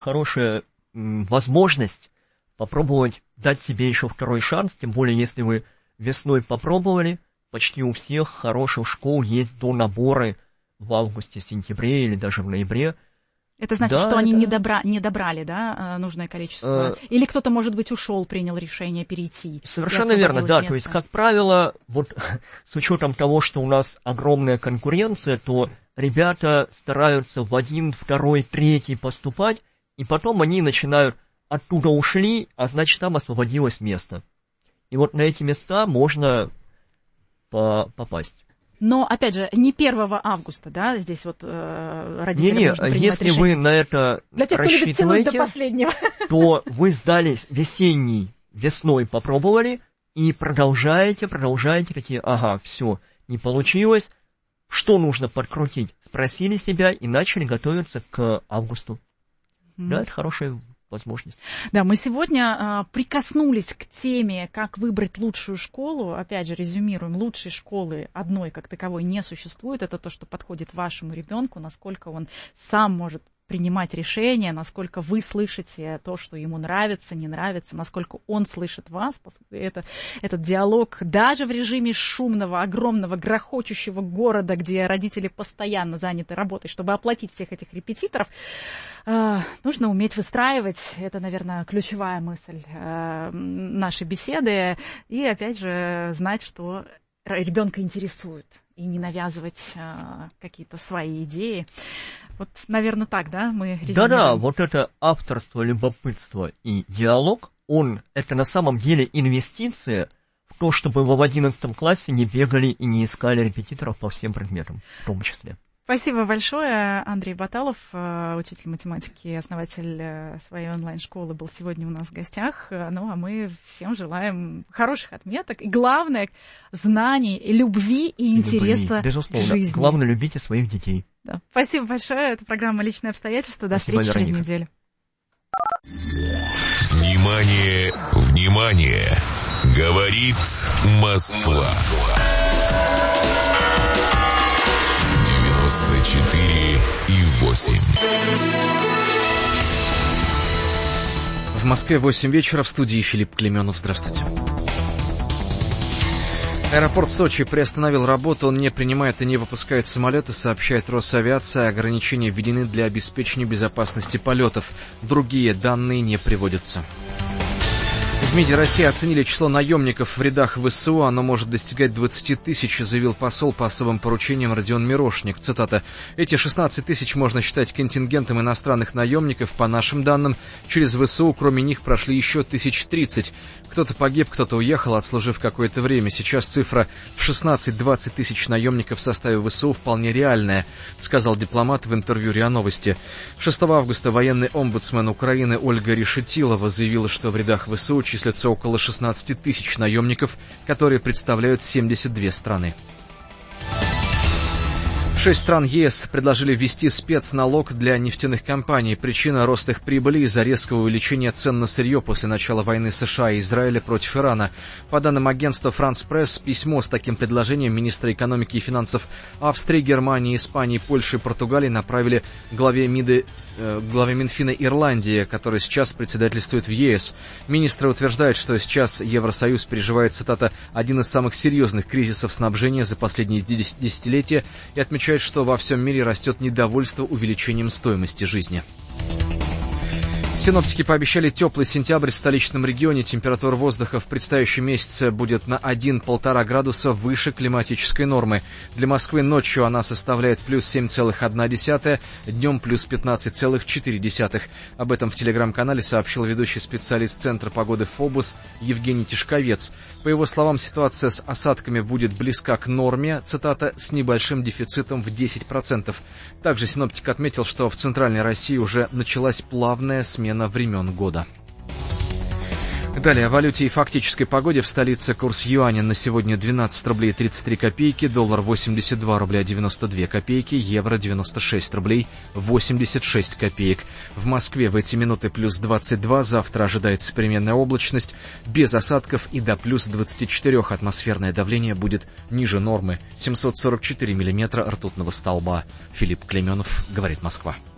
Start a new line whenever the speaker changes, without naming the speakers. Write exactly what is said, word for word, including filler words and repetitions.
хорошая м, возможность попробовать дать себе еще второй шанс, тем более, если вы весной попробовали, почти у всех хороших школ есть донаборы в августе, сентябре или даже в ноябре.
Это значит,
да,
что они
это...
не, добра... не добрали, да, нужное количество? Э... Или кто-то, может быть, ушел, принял решение перейти?
Совершенно верно, да.
Место.
То есть, как правило, вот с учетом того, что у нас огромная конкуренция, то ребята стараются в один, второй, третий поступать, и потом они начинают оттуда ушли, а значит, там освободилось место. И вот на эти места можно по- попасть.
Но, опять же, не первого августа, да, здесь вот э, родители
не,
должны
не,
принимать
если
решение.
вы на это
Для тех, кто любит тянуть до последнего.
То вы сдали весенний, весной попробовали и продолжаете, продолжаете, такие, ага, все, не получилось, что нужно подкрутить? Спросили себя и начали готовиться к августу. Mm. Да, это хорошая возможность.
Да, мы сегодня а, прикоснулись к теме, как выбрать лучшую школу. Опять же, резюмируем, лучшей школы одной как таковой не существует. Это то, что подходит вашему ребенку, насколько он сам может принимать решения, насколько вы слышите то, что ему нравится, не нравится, насколько он слышит вас. Это, этот диалог даже в режиме шумного, огромного, грохочущего города, где родители постоянно заняты работой, чтобы оплатить всех этих репетиторов, э, нужно уметь выстраивать. Это, наверное, ключевая мысль э, нашей беседы. И, опять же, знать, что ребенка интересует, и не навязывать э, какие-то свои идеи. Вот, наверное, так, да, мы резюмируем.
Да-да, вот это авторство, любопытство и диалог, он, это на самом деле инвестиция в то, чтобы вы в одиннадцатом классе не бегали и не искали репетиторов по всем предметам, в том числе.
Спасибо большое. Андрей Баталов, учитель математики, основатель своей онлайн-школы, был сегодня у нас в гостях. Ну, а мы всем желаем хороших отметок и, главное, знаний, любви и интереса любви.
Безусловно.
К жизни.
Главное, любите своих детей.
Да. Спасибо большое. Это программа «Личные обстоятельства». До
Спасибо,
встречи
Вероника.
через неделю.
Внимание, внимание! Говорит Москва. девяносто четыре и восемь.
В Москве восемь вечера, в студии Филипп Клеменов. Здравствуйте. Аэропорт Сочи приостановил работу, он не принимает и не выпускает самолеты, сообщает Росавиация. Ограничения введены для обеспечения безопасности полетов. Другие данные не приводятся. В МИДе России оценили число наемников в рядах ВСУ. Оно может достигать двадцати тысяч, заявил посол по особым поручениям Родион Мирошник. Цитата. «Эти шестнадцать тысяч можно считать контингентом иностранных наемников. По нашим данным, через ВСУ кроме них прошли еще тысяч тридцать. Кто-то погиб, кто-то уехал, отслужив какое-то время. Сейчас цифра в шестнадцать-двадцать тысяч наемников в составе ВСУ вполне реальная», сказал дипломат в интервью РИА Новости. шестого августа военный омбудсмен Украины Ольга Решетилова заявила, что в рядах ВСУ числятся около шестнадцати тысяч наемников, которые представляют семьдесят две страны. Шесть стран ЕС предложили ввести спецналог для нефтяных компаний. Причина — рост их прибыли из-за резкого увеличения цен на сырье после начала войны США и Израиля против Ирана. По данным агентства France Press, письмо с таким предложением министры экономики и финансов Австрии, Германии, Испании, Польши и Португалии направили главе МИДы главе Минфина Ирландии, который сейчас председательствует в ЕС. Министры утверждают, что сейчас Евросоюз переживает, цитата, «один из самых серьезных кризисов снабжения за последние десятилетия» и отмечают, что во всем мире растет недовольство увеличением стоимости жизни. Синоптики пообещали теплый сентябрь в столичном регионе. Температура воздуха в предстоящем месяце будет на один-полтора градуса выше климатической нормы. Для Москвы ночью она составляет плюс семь целых одна десятая, днем плюс пятнадцать целых четыре десятых. Об этом в телеграм-канале сообщил ведущий специалист Центра погоды ФОБУС Евгений Тишковец. По его словам, ситуация с осадками будет близка к норме, цитата, «с небольшим дефицитом в десять процентов». Также синоптик отметил, что в Центральной России уже началась плавная смена времен года. Далее о валюте и фактической погоде. В столице курс юаня на сегодня двенадцать рублей тридцать три копейки, доллар восемьдесят два рубля девяносто две копейки, евро девяносто шесть рублей восемьдесят шесть копеек. В Москве в эти минуты плюс двадцать два, завтра ожидается переменная облачность, без осадков и до плюс двадцати четырёх. Атмосферное давление будет ниже нормы, семьсот сорок четыре миллиметра ртутного столба. Филипп Клеменов, говорит Москва.